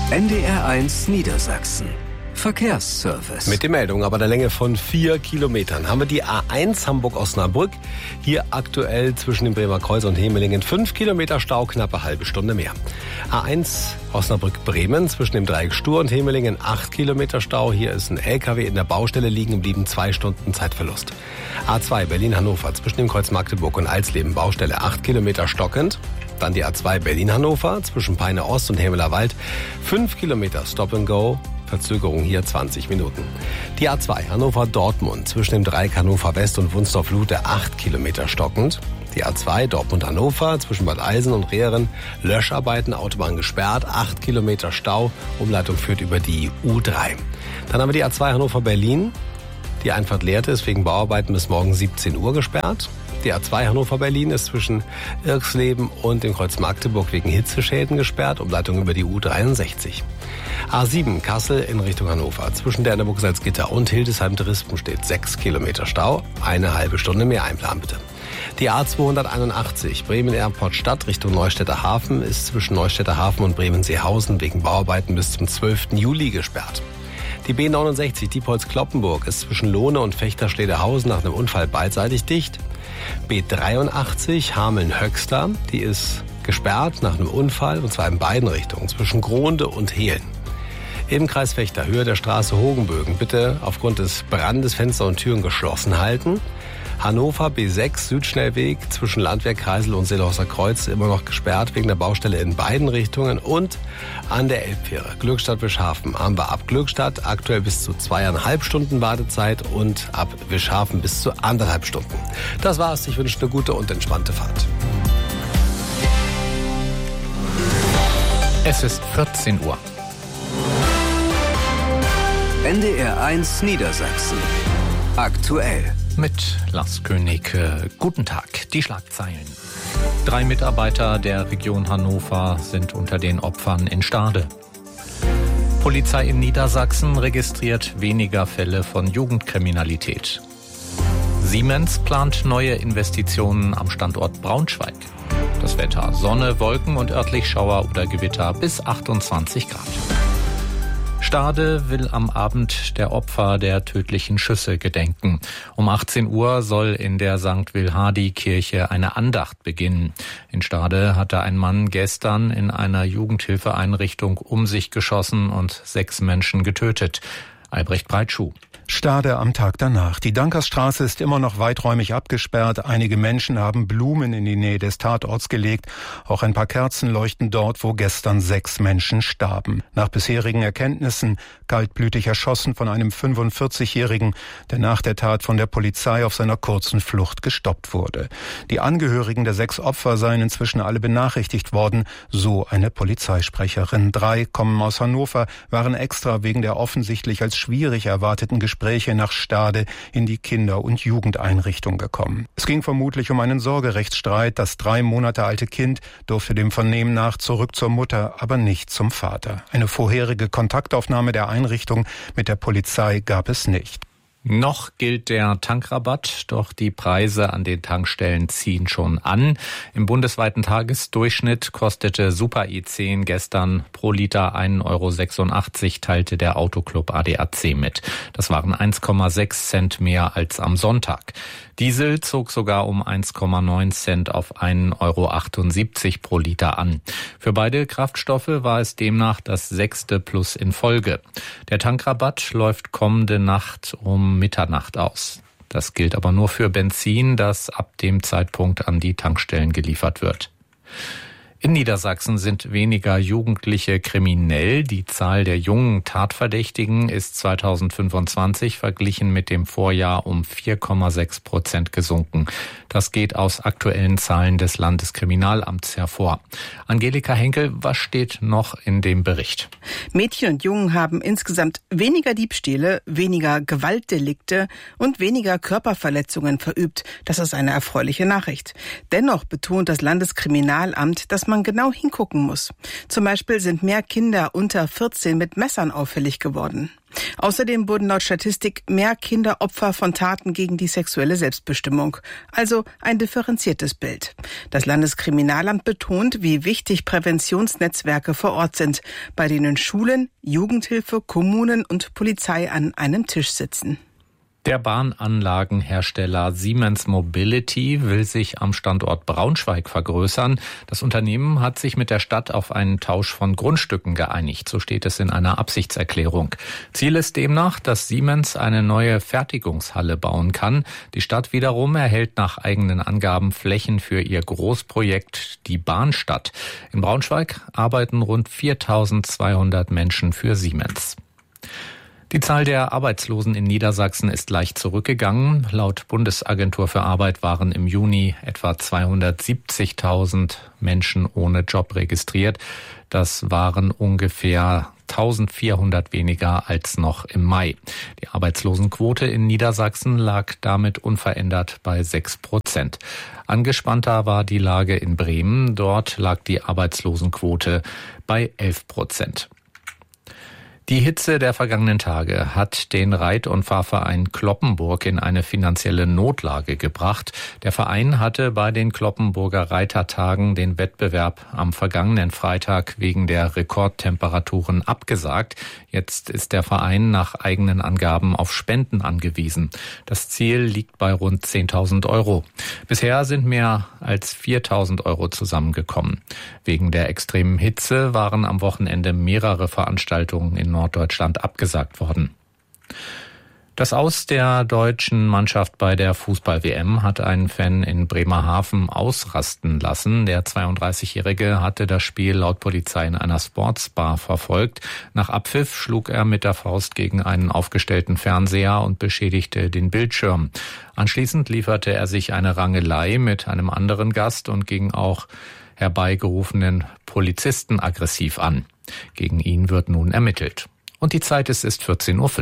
NDR1 Niedersachsen. Verkehrsservice. Mit den Meldungen aber der Länge von 4 Kilometern haben wir die A1 Hamburg-Osnabrück. Hier aktuell zwischen dem Bremer Kreuz und Hemelingen 5 Kilometer Stau, knappe halbe Stunde mehr. A1 Osnabrück-Bremen zwischen dem Dreieck Stur und Hemelingen 8 Kilometer Stau. Hier ist ein LKW in der Baustelle liegen geblieben, 2 Stunden Zeitverlust. A2 Berlin-Hannover zwischen dem Kreuz Magdeburg und Alsleben Baustelle 8 Kilometer stockend. Dann die A2 Berlin-Hannover zwischen Peine Ost und Hämeler Wald 5 Kilometer Stop and Go. Verzögerung hier 20 Minuten. Die A2 Hannover-Dortmund zwischen dem Dreieck Hannover West und Wunstorf-Lute 8 Kilometer stockend. Die A2 Dortmund-Hannover zwischen Bad Eilsen und Rehren Löscharbeiten, Autobahn gesperrt, 8 Kilometer Stau. Umleitung führt über die U3. Dann haben wir die A2 Hannover-Berlin. Die Einfahrt Lehrte ist wegen Bauarbeiten bis morgen 17 Uhr gesperrt. Die A2 Hannover-Berlin ist zwischen Irksleben und dem Kreuz Magdeburg wegen Hitzeschäden gesperrt. Umleitung über die U63. A7 Kassel in Richtung Hannover. Zwischen der Enneburg Salzgitter und Hildesheim-Drispen steht 6 Kilometer Stau. Eine halbe Stunde mehr einplanen bitte. Die A281 Bremen-Erport-Stadt Richtung Neustädter Hafen ist zwischen Neustädter Hafen und Bremen-Seehausen wegen Bauarbeiten bis zum 12. Juli gesperrt. Die B69 Diepholz-Kloppenburg ist zwischen Lohne und Fechter-Schlederhausen nach einem Unfall beidseitig dicht. B83 Hameln-Höxter, die ist gesperrt nach einem Unfall, und zwar in beiden Richtungen, zwischen Gronde und Hehlen. Im Kreis Fechter, Höhe der Straße Hogenbögen, bitte aufgrund des Brandes Fenster und Türen geschlossen halten. Hannover B6 Südschnellweg zwischen Landwehr Kreisel und Seelhorster Kreuz immer noch gesperrt wegen der Baustelle in beiden Richtungen. Und an der Elbfähre Glückstadt-Wischhafen haben wir ab Glückstadt aktuell bis zu 2,5 Stunden Wartezeit und ab Wischhafen bis zu 1,5 Stunden. Das war's. Ich wünsche eine gute und entspannte Fahrt. Es ist 14 Uhr. NDR1 Niedersachsen. Aktuell. Mit Lars König. Guten Tag. Die Schlagzeilen. 3 Mitarbeiter der Region Hannover sind unter den Opfern in Stade. Polizei in Niedersachsen registriert weniger Fälle von Jugendkriminalität. Siemens plant neue Investitionen am Standort Braunschweig. Das Wetter: Sonne, Wolken und örtlich Schauer oder Gewitter bis 28 Grad. Stade will am Abend der Opfer der tödlichen Schüsse gedenken. Um 18 Uhr soll in der St. Wilhardi-Kirche eine Andacht beginnen. In Stade hatte ein Mann gestern in einer Jugendhilfeeinrichtung um sich geschossen und 6 Menschen getötet. Albrecht Breitschuh. Stade am Tag danach. Die Dankersstraße ist immer noch weiträumig abgesperrt. Einige Menschen haben Blumen in die Nähe des Tatorts gelegt. Auch ein paar Kerzen leuchten dort, wo gestern 6 Menschen starben. Nach bisherigen Erkenntnissen kaltblütig erschossen von einem 45-Jährigen, der nach der Tat von der Polizei auf seiner kurzen Flucht gestoppt wurde. Die Angehörigen der 6 Opfer seien inzwischen alle benachrichtigt worden, so eine Polizeisprecherin. 3 kommen aus Hannover, waren extra wegen der offensichtlich als schwierig erwarteten Gespräche nach Stade in die Kinder- und Jugendeinrichtung gekommen. Es ging vermutlich um einen Sorgerechtsstreit. Das 3 Monate alte Kind durfte dem Vernehmen nach zurück zur Mutter, aber nicht zum Vater. Eine vorherige Kontaktaufnahme der Einrichtung mit der Polizei gab es nicht. Noch gilt der Tankrabatt, doch die Preise an den Tankstellen ziehen schon an. Im bundesweiten Tagesdurchschnitt kostete Super E10 gestern pro Liter 1,86 €, teilte der Autoclub ADAC mit. Das waren 1,6 Cent mehr als am Sonntag. Diesel zog sogar um 1,9 Cent auf 1,78 € pro Liter an. Für beide Kraftstoffe war es demnach das 6. Plus in Folge. Der Tankrabatt läuft kommende Nacht um Mitternacht aus. Das gilt aber nur für Benzin, das ab dem Zeitpunkt an die Tankstellen geliefert wird. In Niedersachsen sind weniger Jugendliche kriminell. Die Zahl der jungen Tatverdächtigen ist 2025 verglichen mit dem Vorjahr um 4,6% gesunken. Das geht aus aktuellen Zahlen des Landeskriminalamts hervor. Angelika Henkel, was steht noch in dem Bericht? Mädchen und Jungen haben insgesamt weniger Diebstähle, weniger Gewaltdelikte und weniger Körperverletzungen verübt. Das ist eine erfreuliche Nachricht. Dennoch betont das Landeskriminalamt, dass man man genau hingucken muss. Zum Beispiel sind mehr Kinder unter 14 mit Messern auffällig geworden. Außerdem wurden laut Statistik mehr Kinder Opfer von Taten gegen die sexuelle Selbstbestimmung. Also ein differenziertes Bild. Das Landeskriminalamt betont, wie wichtig Präventionsnetzwerke vor Ort sind, bei denen Schulen, Jugendhilfe, Kommunen und Polizei an einem Tisch sitzen. Der Bahnanlagenhersteller Siemens Mobility will sich am Standort Braunschweig vergrößern. Das Unternehmen hat sich mit der Stadt auf einen Tausch von Grundstücken geeinigt, so steht es in einer Absichtserklärung. Ziel ist demnach, dass Siemens eine neue Fertigungshalle bauen kann. Die Stadt wiederum erhält nach eigenen Angaben Flächen für ihr Großprojekt, die Bahnstadt. In Braunschweig arbeiten rund 4.200 Menschen für Siemens. Die Zahl der Arbeitslosen in Niedersachsen ist leicht zurückgegangen. Laut Bundesagentur für Arbeit waren im Juni etwa 270.000 Menschen ohne Job registriert. Das waren ungefähr 1.400 weniger als noch im Mai. Die Arbeitslosenquote in Niedersachsen lag damit unverändert bei 6%. Angespannter war die Lage in Bremen. Dort lag die Arbeitslosenquote bei 11%. Die Hitze der vergangenen Tage hat den Reit- und Fahrverein Cloppenburg in eine finanzielle Notlage gebracht. Der Verein hatte bei den Cloppenburger Reitertagen den Wettbewerb am vergangenen Freitag wegen der Rekordtemperaturen abgesagt. Jetzt ist der Verein nach eigenen Angaben auf Spenden angewiesen. Das Ziel liegt bei rund 10.000 Euro. Bisher sind mehr als 4.000 Euro zusammengekommen. Wegen der extremen Hitze waren am Wochenende mehrere Veranstaltungen in Norddeutschland abgesagt worden. Das Aus der deutschen Mannschaft bei der Fußball-WM hat einen Fan in Bremerhaven ausrasten lassen. Der 32-Jährige hatte das Spiel laut Polizei in einer Sportsbar verfolgt. Nach Abpfiff schlug er mit der Faust gegen einen aufgestellten Fernseher und beschädigte den Bildschirm. Anschließend lieferte er sich eine Rangelei mit einem anderen Gast und ging auch herbeigerufenen Polizisten aggressiv an. Gegen ihn wird nun ermittelt. Und die Zeit ist 14.05 Uhr.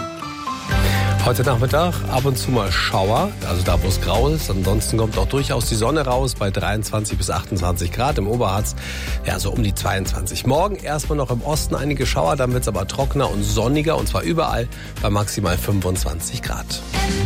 Heute Nachmittag ab und zu mal Schauer, also da, wo es grau ist. Ansonsten kommt auch durchaus die Sonne raus bei 23 bis 28 Grad im Oberharz. Ja, so um die 22. Morgen erstmal noch im Osten einige Schauer, dann wird es aber trockener und sonniger und zwar überall bei maximal 25 Grad.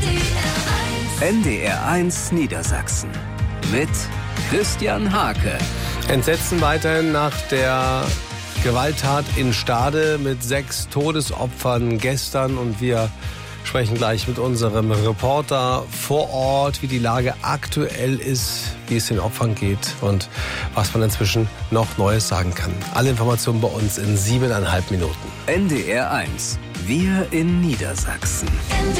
NDR1 Niedersachsen mit Christian Hake. Entsetzen weiterhin nach der Gewalttat in Stade mit 6 Todesopfern gestern und wir sprechen gleich mit unserem Reporter vor Ort, wie die Lage aktuell ist, wie es den Opfern geht und was man inzwischen noch Neues sagen kann. Alle Informationen bei uns in 7,5 Minuten. NDR1, wir in Niedersachsen.